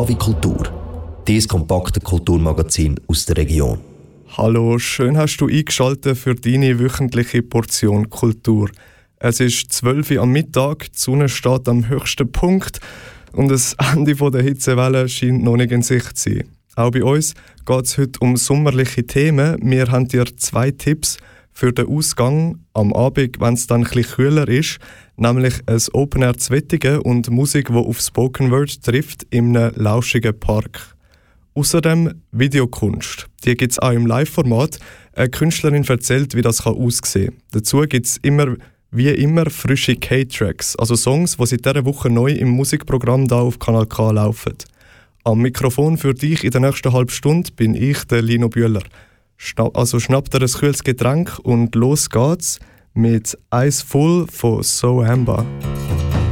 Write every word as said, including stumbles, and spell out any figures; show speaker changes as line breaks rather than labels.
Avikultur, das kompakte Kulturmagazin aus der Region.
Hallo, schön hast du eingeschaltet für deine wöchentliche Portion Kultur. Es ist zwölf Uhr am Mittag, die Sonne steht am höchsten Punkt und das Ende der Hitzewelle scheint noch nicht in Sicht zu sein. Auch bei uns geht es heute um sommerliche Themen. Wir haben dir zwei Tipps für den Ausgang am Abend, wenn es dann ein bisschen kühler ist, nämlich ein Open Air zu Wettigen und Musik, die auf Spoken Word trifft, in einem lauschigen Park. Außerdem Videokunst. Die gibt es auch im Live-Format. Eine Künstlerin erzählt, wie das aussehen kann. Dazu gibt es immer, wie immer frische K-Tracks, also Songs, die seit dieser Woche neu im Musikprogramm hier auf Kanal K laufen. Am Mikrofon für dich in der nächsten halben Stunde bin ich, der Lino Bühler. Schna- also schnapp dir ein kühles Getränk und los geht's mit Ice Full von So Amber.